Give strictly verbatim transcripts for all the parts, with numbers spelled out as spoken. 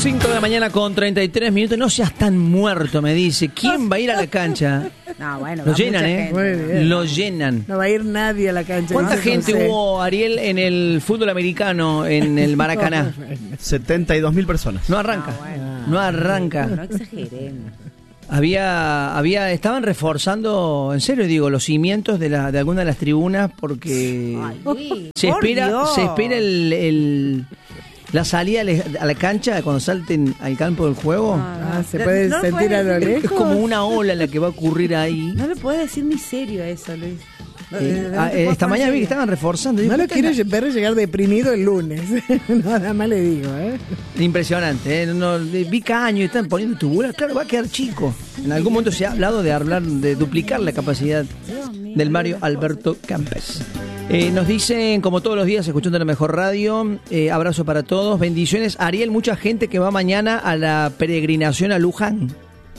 cinco de la mañana con treinta y tres minutos. No seas tan muerto, me dice. ¿Quién va a ir a la cancha? No, bueno, Lo va llenan, mucha ¿eh? gente. Muy bien. Lo llenan. No va a ir nadie a la cancha. ¿Cuánta no gente sé. hubo, Ariel, en el fútbol americano, en el Maracaná? setenta y dos mil personas. No arranca. No, bueno. No arranca. No exageremos. Había, había, estaban reforzando, en serio digo, los cimientos de, la, de alguna de las tribunas porque Ay, Luis, se por espera, Dios. se espera el, el- la salida a la cancha cuando salten al campo del juego. Ah, se puede No lo sentir puede a lo decir. Es lejos. como una ola la que va a ocurrir ahí. No le puedes decir ni serio a eso, Luis. No, Eh, no ah, te eh, puedes esta poner mañana vi que serio. estaban reforzando. No Digo, lo puta, quiero ver llegar deprimido el lunes. Nada más le digo, ¿eh? Impresionante, ¿eh? No, de- vi caño y están poniendo tubular. Claro, va a quedar chico. En algún momento se ha hablado de hablar de duplicar la capacidad del Mario Alberto Kempes. Eh, nos dicen, como todos los días, escuchando la mejor radio, eh, abrazo para todos, bendiciones. Ariel, mucha gente que va mañana a la peregrinación a Luján.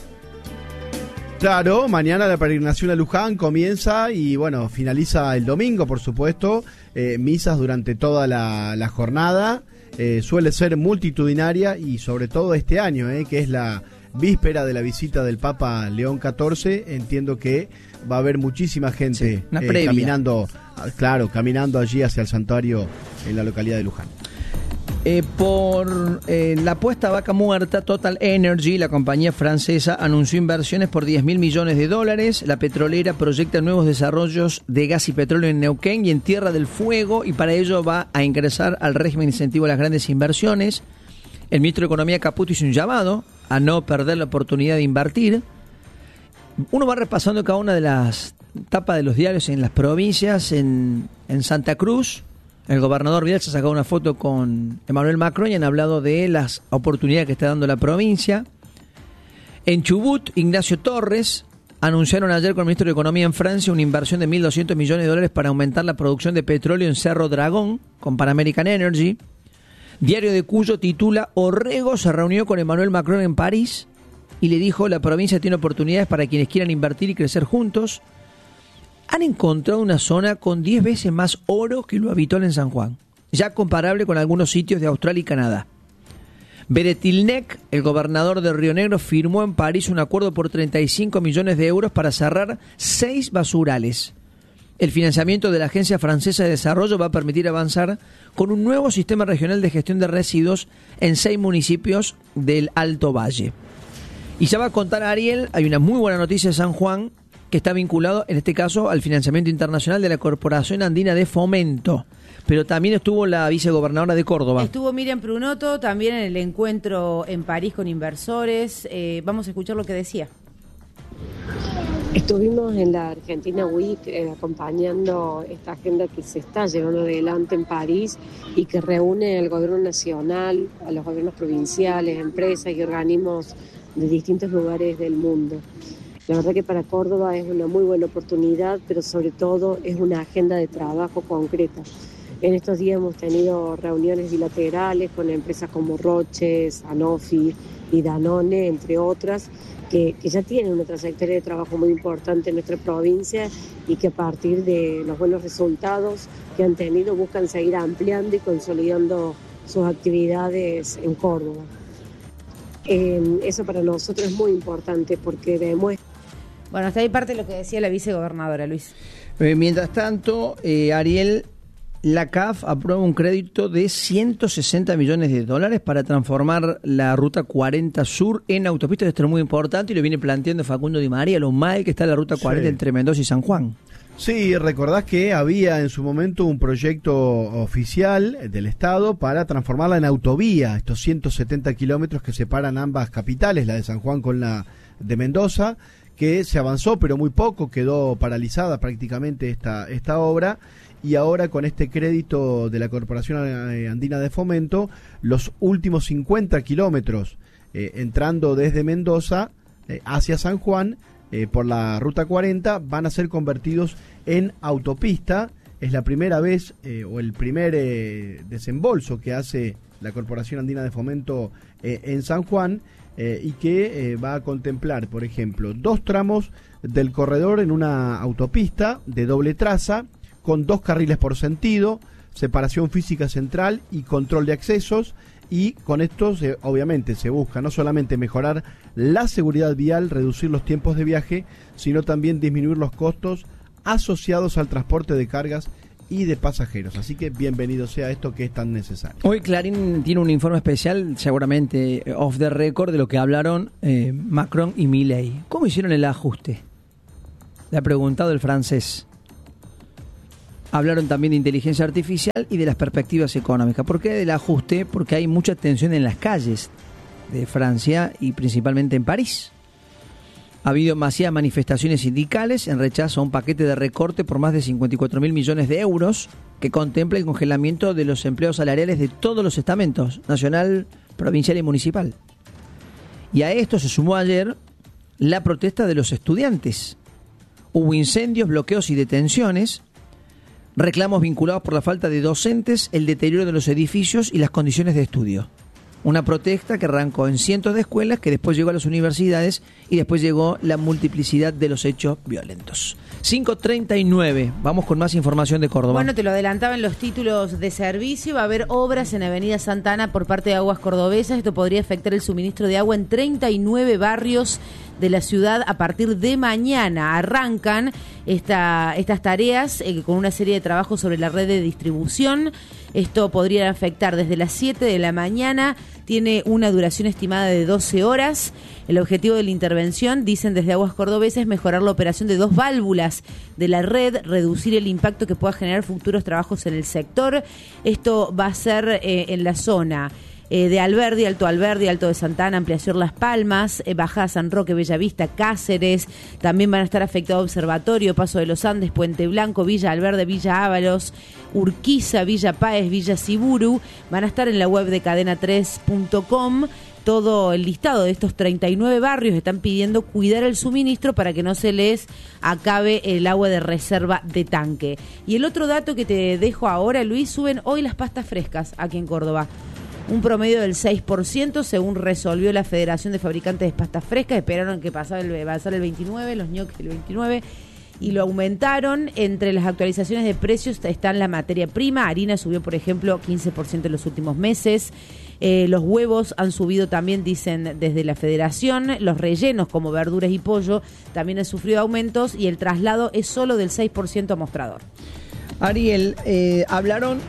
Claro, mañana la peregrinación a Luján comienza y bueno, finaliza el domingo, por supuesto. Eh, misas durante toda la, la jornada. Eh, suele ser multitudinaria y sobre todo este año, eh, que es la víspera de la visita del Papa León catorce. Entiendo que va a haber muchísima gente Sí, una eh, previa. caminando, ah, claro, caminando allí hacia el santuario en la localidad de Luján. Eh, por eh, la apuesta a vaca muerta, Total Energy, la compañía francesa, anunció inversiones por diez mil millones de dólares. La petrolera proyecta nuevos desarrollos de gas y petróleo en Neuquén y en Tierra del Fuego, y para ello va a ingresar al régimen incentivo a las grandes inversiones. El ministro de Economía, Caputo, hizo un llamado a no perder la oportunidad de invertir. Uno va repasando cada una de las tapas de los diarios en las provincias. En, en Santa Cruz, el gobernador Vidal se ha sacado una foto con Emmanuel Macron y han hablado de las oportunidades que está dando la provincia. En Chubut, Ignacio Torres anunciaron ayer con el ministro de Economía en Francia una inversión de mil doscientos millones de dólares para aumentar la producción de petróleo en Cerro Dragón con Pan American Energy. Diario de Cuyo titula: Orrego se reunió con Emmanuel Macron en París y le dijo: la provincia tiene oportunidades para quienes quieran invertir y crecer juntos. Han encontrado una zona con diez veces más oro que lo habitual en San Juan, ya comparable con algunos sitios de Australia y Canadá. Beretilnec, el gobernador de Río Negro, firmó en París un acuerdo por treinta y cinco millones de euros para cerrar seis basurales. El financiamiento de la Agencia Francesa de Desarrollo va a permitir avanzar con un nuevo sistema regional de gestión de residuos en seis municipios del Alto Valle. Y ya va a contar Ariel, hay una muy buena noticia de San Juan, que está vinculado, en este caso, al financiamiento internacional de la Corporación Andina de Fomento. Pero también estuvo la vicegobernadora de Córdoba. Estuvo Miriam Prunoto también en el encuentro en París con inversores. Eh, vamos a escuchar lo que decía. Estuvimos en la Argentina Week eh, acompañando esta agenda que se está llevando adelante en París y que reúne al gobierno nacional, a los gobiernos provinciales, empresas y organismos de distintos lugares del mundo. La verdad que para Córdoba es una muy buena oportunidad, pero sobre todo es una agenda de trabajo concreta. En estos días hemos tenido reuniones bilaterales con empresas como Roche, Sanofi y Danone, entre otras, que, que ya tienen una trayectoria de trabajo muy importante en nuestra provincia y que a partir de los buenos resultados que han tenido buscan seguir ampliando y consolidando sus actividades en Córdoba. Eh, eso para nosotros es muy importante porque demuestra. Bueno, hasta ahí parte de lo que decía la vicegobernadora, Luis. Eh, mientras tanto, eh, Ariel, la C A F aprueba un crédito de ciento sesenta millones de dólares para transformar la Ruta cuarenta Sur en autopista. Esto es muy importante y lo viene planteando Facundo Di María, lo mal que está la Ruta cuarenta sí. entre Mendoza y San Juan. Sí, recordás que había en su momento un proyecto oficial del Estado para transformarla en autovía, estos ciento setenta kilómetros que separan ambas capitales, la de San Juan con la de Mendoza, que se avanzó pero muy poco, quedó paralizada prácticamente esta, esta obra, y ahora con este crédito de la Corporación Andina de Fomento, los últimos cincuenta kilómetros eh, entrando desde Mendoza eh, hacia San Juan, Eh, por la Ruta cuarenta, van a ser convertidos en autopista. Es la primera vez eh, o el primer eh, desembolso que hace la Corporación Andina de Fomento eh, en San Juan eh, y que eh, va a contemplar, por ejemplo, dos tramos del corredor en una autopista de doble traza con dos carriles por sentido, separación física central y control de accesos, y con esto se, obviamente se busca no solamente mejorar la seguridad vial, reducir los tiempos de viaje, sino también disminuir los costos asociados al transporte de cargas y de pasajeros. Así que bienvenido sea esto que es tan necesario. Hoy Clarín tiene un informe especial, seguramente off the record, de lo que hablaron eh, Macron y Milei. ¿Cómo hicieron el ajuste? Le ha preguntado el francés. Hablaron también de inteligencia artificial y de las perspectivas económicas. ¿Por qué del ajuste? Porque hay mucha tensión en las calles de Francia y principalmente en París. Ha habido masivas manifestaciones sindicales en rechazo a un paquete de recorte por más de cincuenta y cuatro mil millones de euros que contempla el congelamiento de los empleos salariales de todos los estamentos, nacional, provincial y municipal. Y a esto se sumó ayer la protesta de los estudiantes. Hubo incendios, bloqueos y detenciones, reclamos vinculados por la falta de docentes, el deterioro de los edificios y las condiciones de estudio. Una protesta que arrancó en cientos de escuelas, que después llegó a las universidades y después llegó la multiplicidad de los hechos violentos. cinco treinta y nueve, vamos con más información de Córdoba. Bueno, te lo adelantaba en los títulos de servicio, va a haber obras en Avenida Santa Ana por parte de Aguas Cordobesas. Esto podría afectar el suministro de agua en treinta y nueve barrios de la ciudad a partir de mañana. Arrancan esta, estas tareas eh, con una serie de trabajos sobre la red de distribución. Esto podría afectar desde las siete de la mañana, tiene una duración estimada de doce horas. El objetivo de la intervención, dicen desde Aguas Cordobesas, es mejorar la operación de dos válvulas de la red, reducir el impacto que pueda generar futuros trabajos en el sector. Esto va a ser eh, en la zona Eh, de Alberdi, Alto Alberdi, Alto de Santana, Ampliación Las Palmas, eh, Bajada San Roque, Bellavista, Cáceres. También van a estar afectados Observatorio, Paso de los Andes, Puente Blanco, Villa Alverde, Villa Ábalos, Urquiza, Villa Páez, Villa Siburu. Van a estar en la web de cadena tres punto com. Todo el listado de estos treinta y nueve barrios. Están pidiendo cuidar el suministro para que no se les acabe el agua de reserva de tanque. Y el otro dato que te dejo ahora, Luis, suben hoy las pastas frescas aquí en Córdoba. Un promedio del seis por ciento, según resolvió la Federación de Fabricantes de Pastas Frescas. Esperaron que pasara el, pasara el veintinueve, los ñoquis el veintinueve, y lo aumentaron. Entre las actualizaciones de precios están la materia prima. Harina subió, por ejemplo, quince por ciento en los últimos meses. Eh, los huevos han subido también, dicen desde la Federación. Los rellenos, como verduras y pollo, también han sufrido aumentos, y el traslado es solo del seis por ciento a mostrador. Ariel, eh, hablaron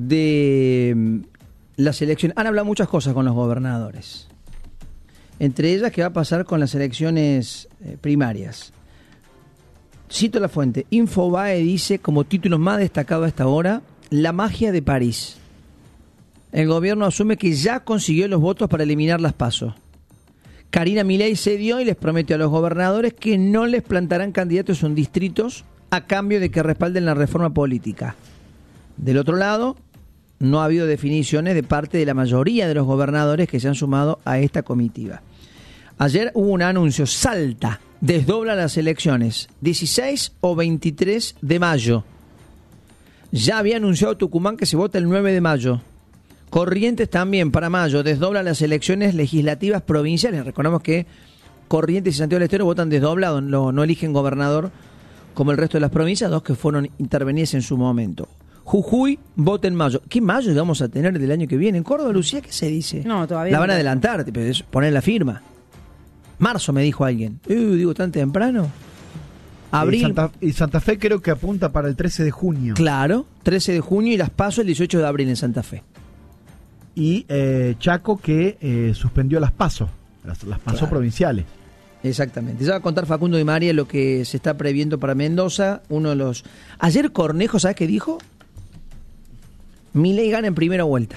de las elecciones. Han hablado muchas cosas con los gobernadores. Entre ellas, ¿qué va a pasar con las elecciones eh, primarias? Cito la fuente. Infobae dice, como título más destacado a esta hora, la magia de París. El gobierno asume que ya consiguió los votos para eliminar las PASO. Karina Milei cedió y les prometió a los gobernadores que no les plantarán candidatos en distritos a cambio de que respalden la reforma política. Del otro lado, no ha habido definiciones de parte de la mayoría de los gobernadores que se han sumado a esta comitiva. Ayer hubo un anuncio, Salta desdobla las elecciones, dieciséis o veintitrés de mayo. Ya había anunciado Tucumán que se vota el nueve de mayo. Corrientes también para mayo desdobla las elecciones legislativas provinciales. Recordemos que Corrientes y Santiago del Estero votan desdoblado, no, no eligen gobernador como el resto de las provincias, dos que fueron intervenidas en su momento. Jujuy vota en mayo. ¿Qué mayo vamos a tener del año que viene? En Córdoba, Lucía, ¿qué se dice? No, todavía la van no. a adelantar, poner la firma. Marzo, me dijo alguien. Uh, digo, tan temprano. Abril. Y Santa, y Santa Fe creo que apunta para el trece de junio. Claro, trece de junio, y las PASO el dieciocho de abril en Santa Fe. Y eh, Chaco que eh, suspendió las PASO, las, las PASO Claro. provinciales. Exactamente. Ya va a contar Facundo Di María lo que se está previendo para Mendoza. Uno de los... Ayer Cornejo, ¿sabes qué dijo? Milei gana en primera vuelta.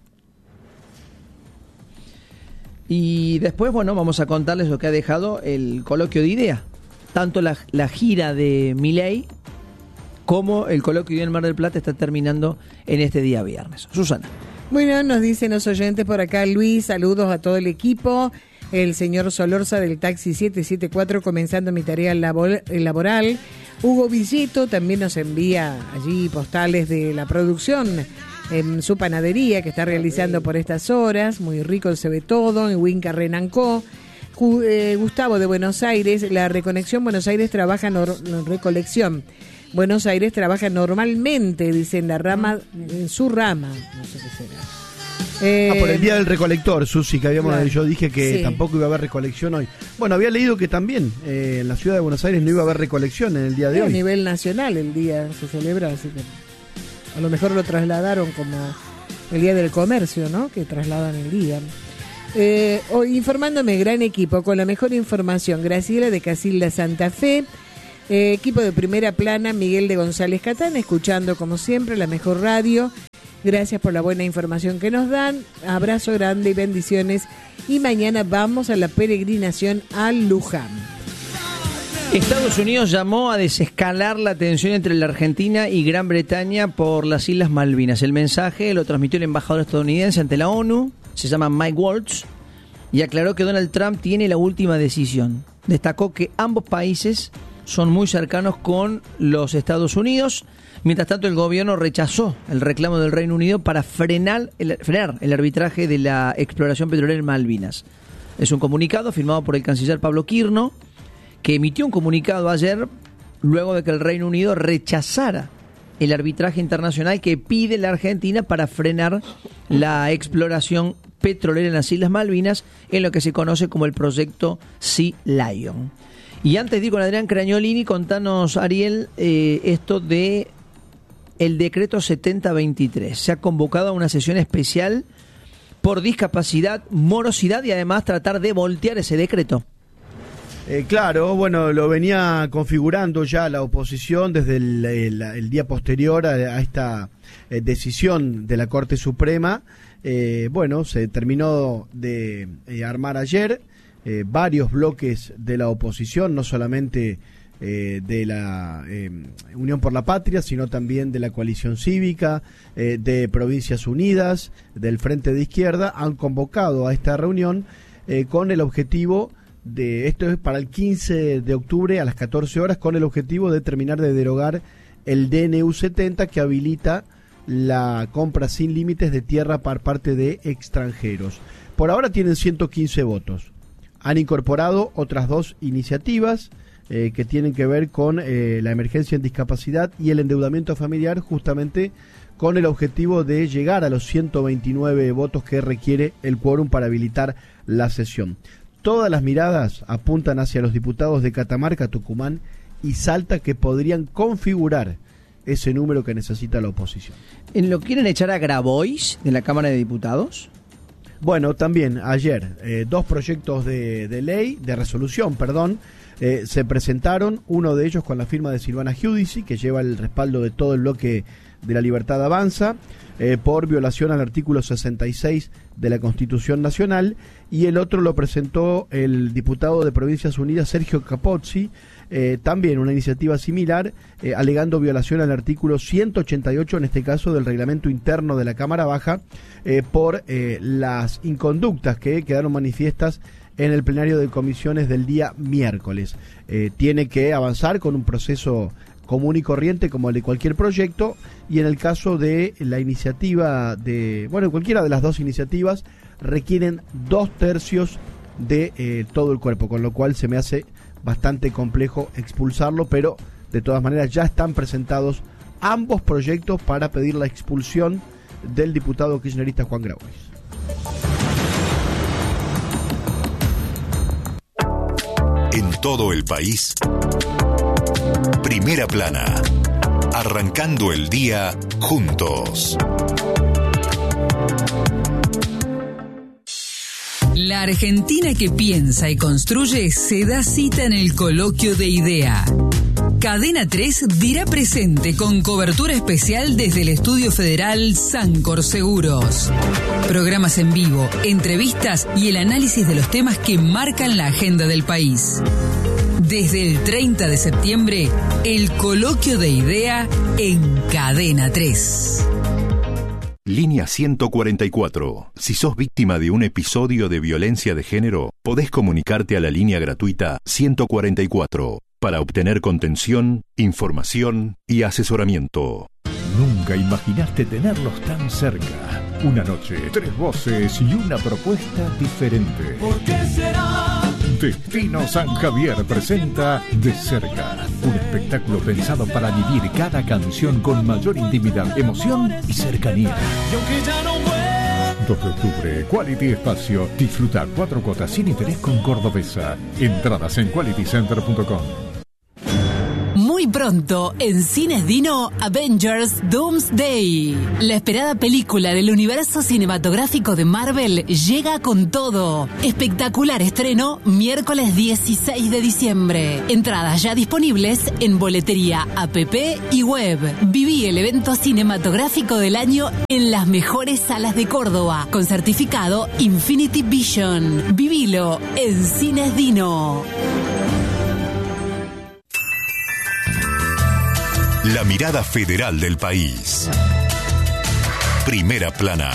Y después, bueno, vamos a contarles lo que ha dejado el coloquio de idea. Tanto la, la gira de Milei como el coloquio de idea en Mar del Plata está terminando en este día viernes. Susana. Bueno, nos dicen los oyentes por acá, Luis, saludos a todo el equipo. El señor Solorza del taxi siete siete cuatro, comenzando mi tarea labor, laboral. Hugo Villeto también nos envía allí postales de la producción en su panadería que está realizando por estas horas. Muy rico se ve todo, en Winca Renancó. Gustavo de Buenos Aires, la Reconexión Buenos Aires trabaja, nor, recolección. Buenos Aires trabaja normalmente, dice, en la rama, en su rama, no sé qué será. Eh, ah, por el día del recolector, Susi, que habíamos, claro. yo dije que Sí. tampoco iba a haber recolección hoy. Bueno, había leído que también eh, en la ciudad de Buenos Aires no iba a haber recolección en el día de a hoy. nivel nacional el día se celebra, así que a lo mejor lo trasladaron como el día del comercio, ¿no? Que trasladan el día. Eh, hoy informándome, gran equipo, con la mejor información, Graciela de Casilda Santa Fe, eh, equipo de primera plana, Miguel de González Catán, escuchando como siempre la mejor radio. Gracias por la buena información que nos dan. Abrazo grande y bendiciones. Y mañana vamos a la peregrinación a Luján. Estados Unidos llamó a desescalar la tensión entre la Argentina y Gran Bretaña por las Islas Malvinas. El mensaje lo transmitió el embajador estadounidense ante la ONU, se llama Mike Waltz, y aclaró que Donald Trump tiene la última decisión. Destacó que ambos países son muy cercanos con los Estados Unidos. Mientras tanto, el gobierno rechazó el reclamo del Reino Unido para frenar el, frenar el arbitraje de la exploración petrolera en Malvinas. Es un comunicado firmado por el canciller Pablo Quirno, que emitió un comunicado ayer luego de que el Reino Unido rechazara el arbitraje internacional que pide la Argentina para frenar la exploración petrolera en las Islas Malvinas, en lo que se conoce como el proyecto Sea Lion. Y antes de ir con Adrián Cragnolini, contanos, Ariel, eh, esto de el decreto setenta veintitrés. Se ha convocado a una sesión especial por discapacidad, morosidad y además tratar de voltear ese decreto. Eh, claro, bueno, lo venía configurando ya la oposición desde el, el, el día posterior a, a esta eh, decisión de la Corte Suprema. Eh, bueno, se terminó de eh, armar ayer eh, varios bloques de la oposición, no solamente eh, de la eh, Unión por la Patria, sino también de la Coalición Cívica, eh, de Provincias Unidas, del Frente de Izquierda, han convocado a esta reunión eh, con el objetivo de, esto es para el quince de octubre a las catorce horas, con el objetivo de terminar de derogar el D N U setenta que habilita la compra sin límites de tierra por parte de extranjeros. Por ahora tienen ciento quince votos. Han incorporado otras dos iniciativas eh, que tienen que ver con eh, la emergencia en discapacidad y el endeudamiento familiar, justamente con el objetivo de llegar a los ciento veintinueve votos que requiere el quórum para habilitar la sesión. Todas las miradas apuntan hacia los diputados de Catamarca, Tucumán y Salta, que podrían configurar ese número que necesita la oposición. ¿En lo quieren echar a Grabois de la Cámara de Diputados? Bueno, también ayer eh, dos proyectos de, de ley, de resolución, perdón, eh, se presentaron, uno de ellos con la firma de Silvana Giudici, que lleva el respaldo de todo el bloque de La Libertad Avanza, eh, por violación al artículo sesenta y seis de la Constitución Nacional, y el otro lo presentó el diputado de Provincias Unidas, Sergio Capozzi, eh, también una iniciativa similar, eh, alegando violación al artículo ciento ochenta y ocho, en este caso del reglamento interno de la Cámara Baja, eh, por eh, las inconductas que quedaron manifiestas en el plenario de comisiones del día miércoles. Eh, tiene que avanzar con un proceso común y corriente como el de cualquier proyecto, y en el caso de la iniciativa de, bueno, cualquiera de las dos iniciativas requieren dos tercios de eh, todo el cuerpo, con lo cual se me hace bastante complejo expulsarlo, pero de todas maneras ya están presentados ambos proyectos para pedir la expulsión del diputado kirchnerista Juan Grabois. En todo el país, Primera Plana, arrancando el día juntos. La Argentina que piensa y construye se da cita en el Coloquio de Idea. Cadena tres dirá presente con cobertura especial desde el Estudio Federal Sancor Seguros. Programas en vivo, entrevistas y el análisis de los temas que marcan la agenda del país. Desde el treinta de septiembre, el Coloquio de Idea en Cadena tres. Línea ciento cuarenta y cuatro. Si sos víctima de un episodio de violencia de género, podés comunicarte a la línea gratuita ciento cuarenta y cuatro para obtener contención, información y asesoramiento. Nunca imaginaste tenerlos tan cerca. Una noche, tres voces y una propuesta diferente. ¿Por qué será? Destino San Javier presenta De Cerca, un espectáculo pensado para vivir cada canción con mayor intimidad, emoción y cercanía. Y aunque ya no vuelva, dos de octubre, Quality Espacio. Disfruta cuatro cuotas sin interés con Cordobesa. Entradas en quality center punto com. Muy pronto, en Cines Dino, Avengers Doomsday. La esperada película del universo cinematográfico de Marvel llega con todo. Espectacular estreno, miércoles dieciséis de diciembre. Entradas ya disponibles en boletería, app y web. Viví el evento cinematográfico del año en las mejores salas de Córdoba, con certificado Infinity Vision. Vivilo en Cines Dino. La mirada federal del país. Primera plana.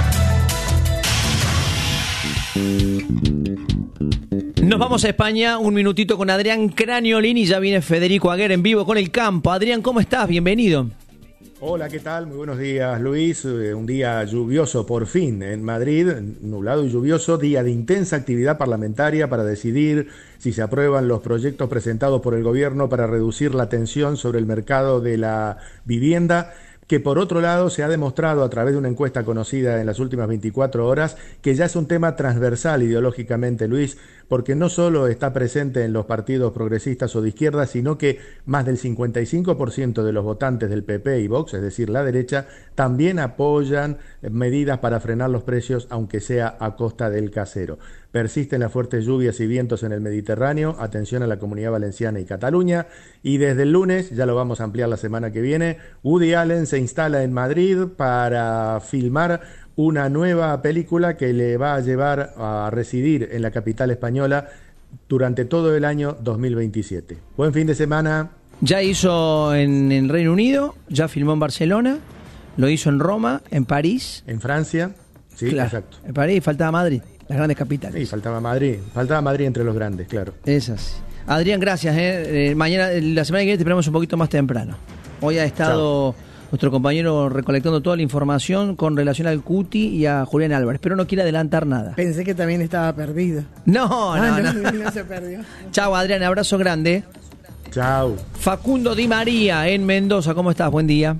Nos vamos a España, un minutito con Adrián Craniolini, ya viene Federico Aguer en vivo con el campo. Adrián, ¿cómo estás? Bienvenido. Hola, ¿qué tal? Muy buenos días, Luis. Un día lluvioso por fin en Madrid, nublado y lluvioso, día de intensa actividad parlamentaria para decidir si se aprueban los proyectos presentados por el gobierno para reducir la tensión sobre el mercado de la vivienda, que por otro lado se ha demostrado a través de una encuesta conocida en las últimas veinticuatro horas que ya es un tema transversal ideológicamente, Luis, porque no solo está presente en los partidos progresistas o de izquierda, sino que más del cincuenta y cinco por ciento de los votantes del P P y Vox, es decir, la derecha, también apoyan medidas para frenar los precios, aunque sea a costa del casero. Persisten las fuertes lluvias y vientos en el Mediterráneo, atención a la Comunidad Valenciana y Cataluña, y desde el lunes, ya lo vamos a ampliar la semana que viene, Woody Allen se instala en Madrid para filmar una nueva película que le va a llevar a residir en la capital española durante todo el año dos mil veintisiete. Buen fin de semana. Ya hizo en el Reino Unido, ya filmó en Barcelona, lo hizo en Roma, en París. En Francia, sí, claro, exacto. En París faltaba Madrid, las grandes capitales. Sí, faltaba Madrid, faltaba Madrid entre los grandes, claro. Esas. Adrián, gracias. Eh. Eh, mañana, la semana que viene te esperamos un poquito más temprano. Hoy ha estado... Chao. Nuestro compañero recolectando toda la información con relación al Cuti y a Julián Álvarez, pero no quiere adelantar nada. Pensé que también estaba perdido. No, ah, no, no, no. no se perdió. Chao, Adrián, abrazo grande. Chao. Facundo Di María en Mendoza, ¿cómo estás? Buen día.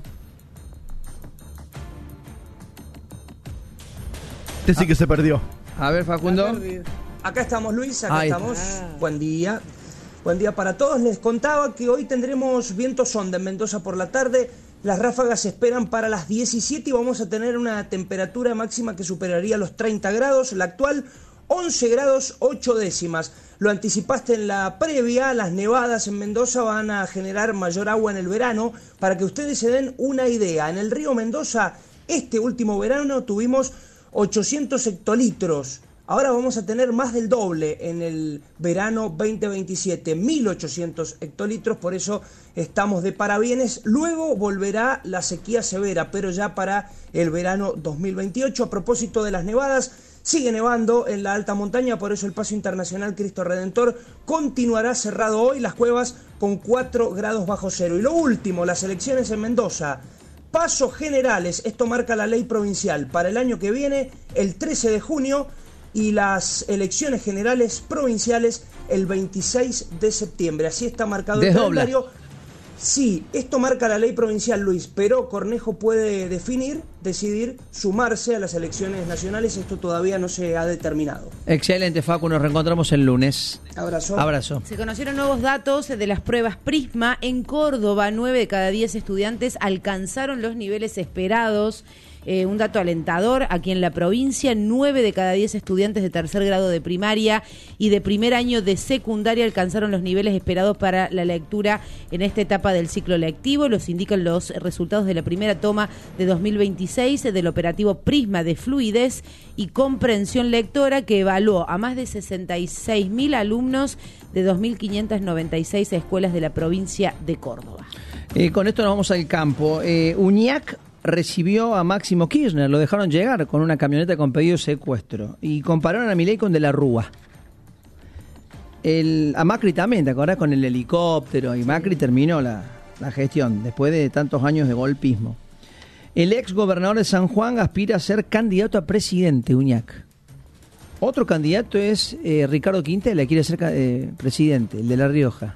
Este sí que se perdió. A ver, Facundo. Acá estamos, Luis, acá Ay. estamos. Ah. Buen día. Buen día para todos. Les contaba que hoy tendremos viento sonda en Mendoza por la tarde. Las ráfagas se esperan para las diecisiete y vamos a tener una temperatura máxima que superaría los treinta grados. La actual, once grados ocho décimas. Lo anticipaste en la previa, las nevadas en Mendoza van a generar mayor agua en el verano. Para que ustedes se den una idea, en el río Mendoza, este último verano tuvimos ochocientos hectolitros. Ahora vamos a tener más del doble en el verano veinte veintisiete, mil ochocientos hectolitros, por eso estamos de parabienes. Luego volverá la sequía severa, pero ya para el verano dos mil veintiocho. A propósito de las nevadas, sigue nevando en la alta montaña, por eso el Paso Internacional Cristo Redentor continuará cerrado hoy, las cuevas con cuatro grados bajo cero. Y lo último, las elecciones en Mendoza. Pasos generales, esto marca la ley provincial para el año que viene, el trece de junio, y las elecciones generales provinciales el veintiséis de septiembre. Así está marcado el calendario. Sí, esto marca la ley provincial, Luis, pero Cornejo puede definir, decidir sumarse a las elecciones nacionales. Esto todavía no se ha determinado. Excelente, Facu, nos reencontramos el lunes. Abrazo. Abrazo. Se conocieron nuevos datos de las pruebas Prisma. En Córdoba, nueve de cada diez estudiantes alcanzaron los niveles esperados. Eh, un dato alentador, aquí en la provincia, nueve de cada diez estudiantes de tercer grado de primaria y de primer año de secundaria alcanzaron los niveles esperados para la lectura en esta etapa del ciclo lectivo. Los indican los resultados de la primera toma de dos mil veintiséis del operativo Prisma de Fluidez y Comprensión Lectora, que evaluó a más de sesenta y seis mil alumnos de dos mil quinientas noventa y seis escuelas de la provincia de Córdoba. Eh, con esto nos vamos al campo. Eh, Uñac recibió a Máximo Kirchner, lo dejaron llegar con una camioneta con pedido de secuestro y compararon a Milei con De la Rúa. El, a Macri también, ¿te acordás? Con el helicóptero, y Macri terminó la, la gestión después de tantos años de golpismo. El ex gobernador de San Juan aspira a ser candidato a presidente, Uñac. Otro candidato es eh, Ricardo Quintela, quiere ser eh, presidente, el de La Rioja.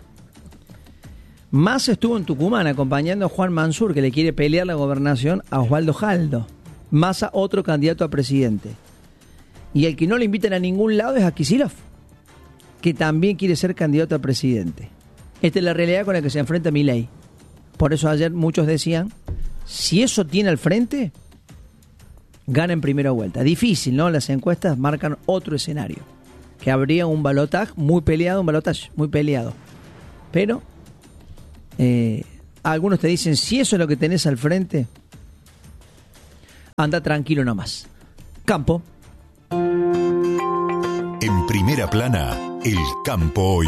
Más estuvo en Tucumán acompañando a Juan Mansur, que le quiere pelear la gobernación a Osvaldo Jaldo. Massa, otro candidato a presidente. Y el que no le invitan a ningún lado es a Kicillof, que también quiere ser candidato a presidente. Esta es la realidad con la que se enfrenta Milei. Por eso ayer muchos decían, si eso tiene al frente, gana en primera vuelta. Difícil, ¿no? Las encuestas marcan otro escenario, que habría un balotaje muy peleado, un balotaje muy peleado. Pero eh, algunos te dicen, si eso es lo que tenés al frente, anda tranquilo nomás. Campo. En primera plana, el campo hoy.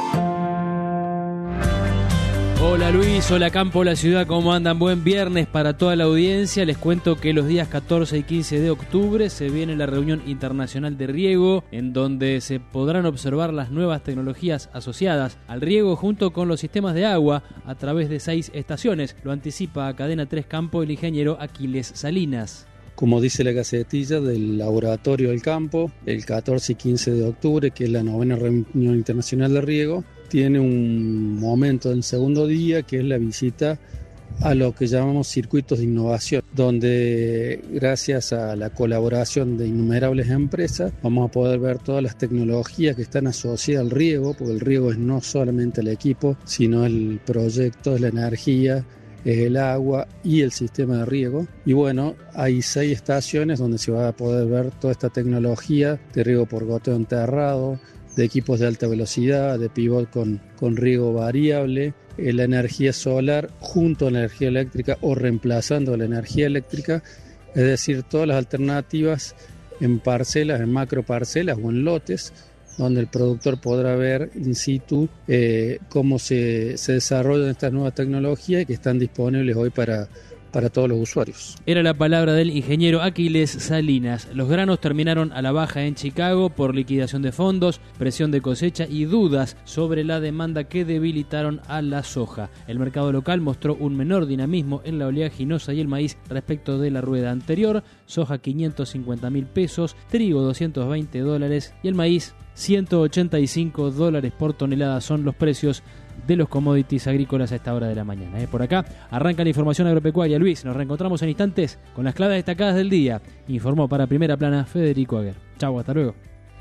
Hola Luis, hola Campo, hola ciudad, ¿cómo andan? Buen viernes para toda la audiencia. Les cuento que los días catorce y quince de octubre se viene la reunión internacional de riego, en donde se podrán observar las nuevas tecnologías asociadas al riego junto con los sistemas de agua a través de seis estaciones. Lo anticipa a Cadena tres Campo el ingeniero Aquiles Salinas. Como dice la gacetilla del Laboratorio del Campo, el catorce y quince de octubre, que es la novena reunión internacional de riego, tiene un momento en el segundo día que es la visita a lo que llamamos circuitos de innovación, donde gracias a la colaboración de innumerables empresas vamos a poder ver todas las tecnologías que están asociadas al riego, porque el riego es no solamente el equipo, sino el proyecto, es la energía, es el agua y el sistema de riego. Y bueno, hay seis estaciones donde se va a poder ver toda esta tecnología de riego por goteo enterrado, de equipos de alta velocidad, de pivot con, con riego variable, eh, la energía solar junto a la energía eléctrica o reemplazando la energía eléctrica, es decir, todas las alternativas en parcelas, en macro parcelas o en lotes, donde el productor podrá ver in situ eh, cómo se, se desarrollan estas nuevas tecnologías y que están disponibles hoy para, para todos los usuarios. Era la palabra del ingeniero Aquiles Salinas. Los granos terminaron a la baja en Chicago por liquidación de fondos, presión de cosecha y dudas sobre la demanda que debilitaron a la soja. El mercado local mostró un menor dinamismo en la oleaginosa y el maíz respecto de la rueda anterior. Soja quinientos cincuenta mil pesos, trigo doscientos veinte dólares y el maíz ciento ochenta y cinco dólares por tonelada son los precios de los commodities agrícolas a esta hora de la mañana. ¿eh? Por acá arranca la información agropecuaria. Luis, nos reencontramos en instantes con las claves destacadas del día. Informó para Primera Plana Federico Aguer. Chau, hasta luego.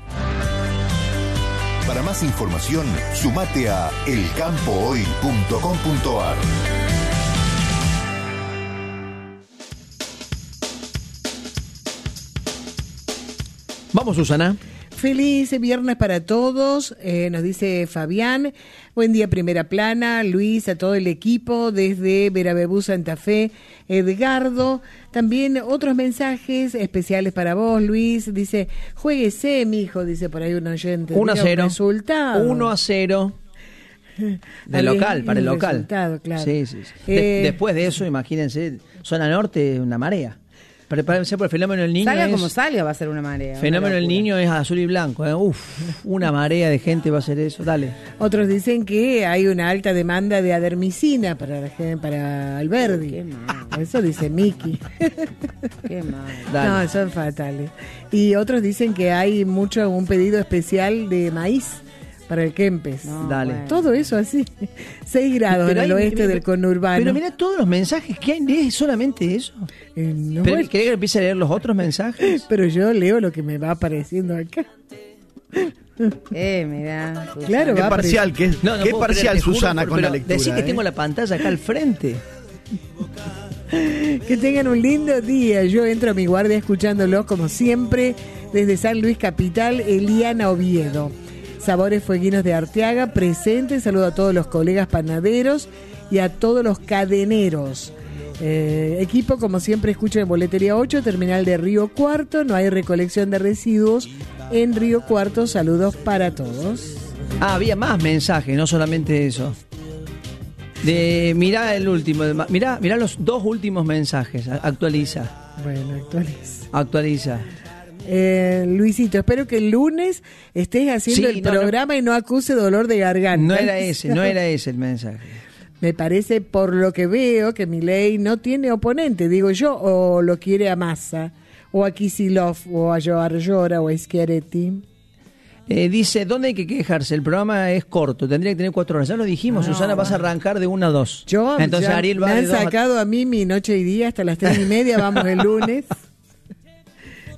Para más información, sumate a el campo hoy punto com punto a r. Vamos, Susana. Feliz viernes para todos, eh, nos dice Fabián. Buen día, Primera Plana, Luis, a todo el equipo desde Verabebú, Santa Fe, Edgardo. También otros mensajes especiales para vos, Luis. Dice, juéguese, mijo, dice por ahí un oyente. uno a cero. Resultado. uno a cero. De local, para el local. Claro. Sí, sí, sí. De, Eh, después de eso, imagínense, zona norte, una marea. Pero parece por el fenómeno del niño. Salga es, como salga, va a ser una marea. fenómeno una del locura. niño es azul y blanco. ¿eh? Uf, una marea de gente va a hacer eso. Dale. Otros dicen que hay una alta demanda de adermicina para la gente, para Alberdi. Qué mal. Eso dice Miki. Qué mal. Dale. No, son fatales. Y otros dicen que hay mucho un pedido especial de maíz para el Kempes. No, Dale. bueno. Todo eso así. seis grados Pero en el hay- oeste pero- del conurbano. Pero mira todos los mensajes que hay. ¿Es solamente eso? Eh, no, ¿Pero bueno, ¿Querés que empiece a leer los otros mensajes? pero yo leo lo que me va apareciendo acá. Eh, mirá. Susana. Claro, Qué va parcial, qué, No, no qué puedo parcial creer, te juro, Susana pero con la lectura. Decí que ¿eh? tengo la pantalla acá al frente. Que tengan un lindo día. Yo entro a mi guardia escuchándolos como siempre desde San Luis Capital, Eliana Oviedo. Sabores Fueguinos de Arteaga, presente. Saludo a todos los colegas panaderos y a todos los cadeneros. Eh, equipo, como siempre, escucho en Boletería ocho, terminal de Río Cuarto. No hay recolección de residuos en Río Cuarto. Saludos para todos. Ah, había más mensajes, no solamente eso. De, mirá el último, de- mirá, mirá los dos últimos mensajes. a- Actualiza, Bueno, actualiza. actualiza. Eh, Luisito, espero que el lunes estés haciendo Sí, el no, programa y no acuse dolor de garganta. No era ese, no era ese el mensaje. Me parece, por lo que veo, que Milei no tiene oponente, digo yo, o lo quiere a Massa, o a Kicillof, o a Joar Llora, o a Schiaretti. Eh, dice, ¿dónde hay que quejarse? El programa es corto, tendría que tener cuatro horas. Ya lo dijimos, No, Susana, vas a arrancar de una a dos. Yo, Entonces ya Ariel va me de han dos a- sacado a mí mi noche y día hasta las tres y media, vamos el lunes.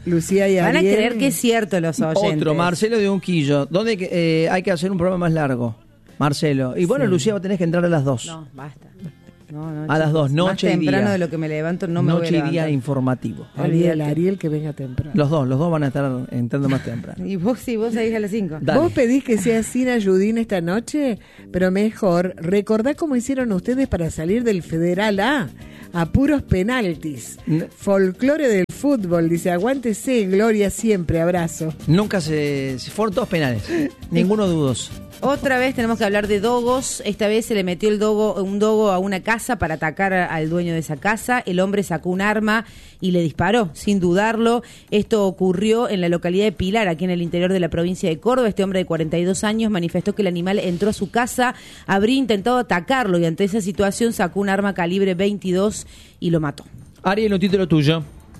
Lucía y Van Ariel. a creer que es cierto los oyentes. Otro, Marcelo de Unquillo. ¿Dónde eh, hay que hacer un programa más largo? Marcelo. Y bueno, Sí. Lucía, vos tenés que entrar a las dos. No, basta. No, no, A chicos, las dos, noche más y día. temprano de lo que me levanto no me voy a Noche y día levantar. informativo. Ariel, Ariel que venga temprano. Los dos, los dos van a estar entrando más temprano. Y vos sí, vos salís a las cinco. Dale. Vos pedís que sea sin ayudín esta noche, pero mejor, recordá cómo hicieron ustedes para salir del Federal A, a puros penaltis. N- Folclore del fútbol, dice, aguántese, Gloria siempre, abrazo. Nunca se, se fueron todos penales. Ninguno dudoso. Otra vez tenemos que hablar de dogos. Esta vez se le metió el dogo, un dogo a una casa para atacar al dueño de esa casa. El hombre sacó un arma y le disparó, sin dudarlo. Esto ocurrió en la localidad de Pilar, aquí en el interior de la provincia de Córdoba. Este hombre de cuarenta y dos años manifestó que el animal entró a su casa, habría intentado atacarlo y ante esa situación sacó un arma calibre veintidós y lo mató. Ariel, un título tuyo.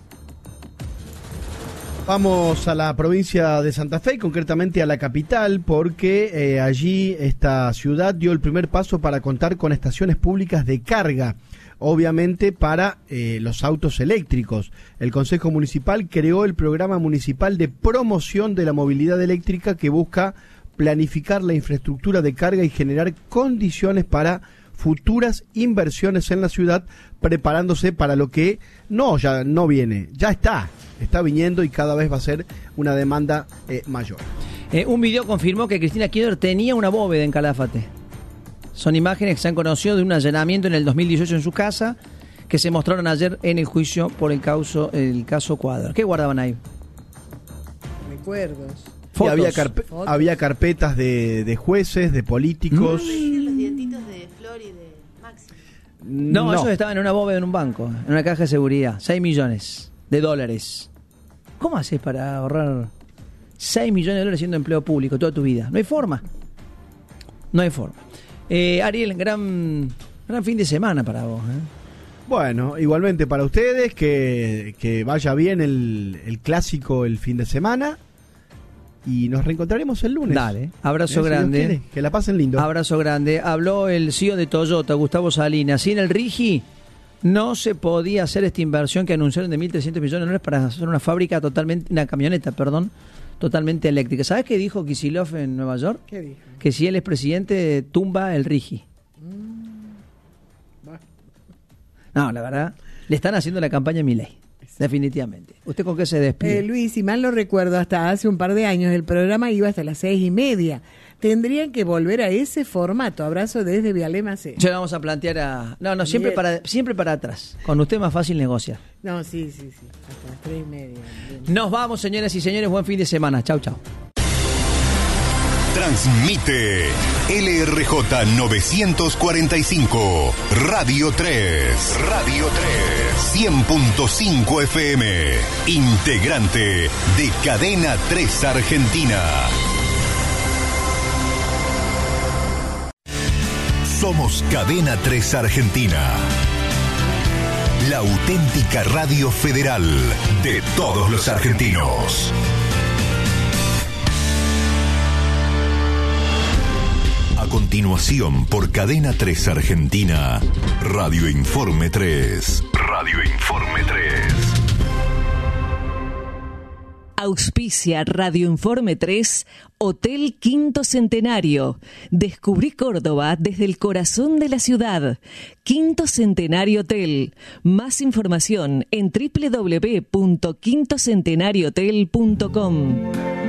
Vamos a la provincia de Santa Fe, concretamente a la capital, porque eh, allí esta ciudad dio el primer paso para contar con estaciones públicas de carga, obviamente para eh, los autos eléctricos. El Consejo Municipal creó el Programa Municipal de Promoción de la Movilidad Eléctrica que busca planificar la infraestructura de carga y generar condiciones para futuras inversiones en la ciudad, preparándose para lo que no ya no viene, ya está, está viniendo y cada vez va a ser una demanda eh, mayor. Eh, un video confirmó que Cristina Kirchner tenía una bóveda en Calafate. Son imágenes que se han conocido de un allanamiento en el dos mil dieciocho en su casa, que se mostraron ayer en el juicio por el, causo, el caso Cuadra. ¿Qué guardaban ahí? Recuerdos. Y Fotos. había, carpe- Fotos. había carpetas de, de jueces, de políticos. Los dientitos de Flor y de Maxi. No, ellos estaban en una bóveda en un banco, en una caja de seguridad. seis millones de dólares. ¿Cómo haces para ahorrar seis millones de dólares siendo empleo público toda tu vida? No hay forma. No hay forma. Eh, Ariel, gran, gran fin de semana para vos. ¿eh? Bueno, igualmente para ustedes, que, que vaya bien el, el clásico el fin de semana. Y nos reencontraremos el lunes. Dale, abrazo Eh, si Dios grande. quiere, que la pasen lindo. Abrazo grande. Habló el C E O de Toyota, Gustavo Salinas. Sin el Rigi no se podía hacer esta inversión que anunciaron de mil trescientos millones de dólares para hacer una fábrica totalmente, una camioneta, perdón, totalmente eléctrica. ¿Sabes qué dijo Kicillof en Nueva York? ¿Qué dijo? Que si él es presidente, tumba el Rigi. No, la verdad, le están haciendo la campaña a Milei. Definitivamente. ¿Usted con qué se despide? Eh, Luis, si mal no recuerdo, hasta hace un par de años el programa iba hasta las seis y media. Tendrían que volver a ese formato. Abrazo desde Vialema C. Ya vamos a plantear a... No, no, siempre Bien. para, siempre para atrás. Con usted más fácil negociar. No, sí, sí, sí. Hasta las tres y media. Bien. Nos vamos, señoras y señores. Buen fin de semana. Chau, chau. Transmite L R J novecientos cuarenta y cinco, Radio tres. Radio tres. cien punto cinco F M. Integrante de Cadena tres Argentina. Somos Cadena tres Argentina. La auténtica radio federal de todos los argentinos. A continuación, por Cadena tres Argentina, Radio Informe tres. Radio Informe tres. Auspicia Radio Informe tres, Hotel Quinto Centenario. Descubrí Córdoba desde el corazón de la ciudad. Quinto Centenario Hotel. Más información en doble u doble u doble u punto quinto centenario hotel punto com.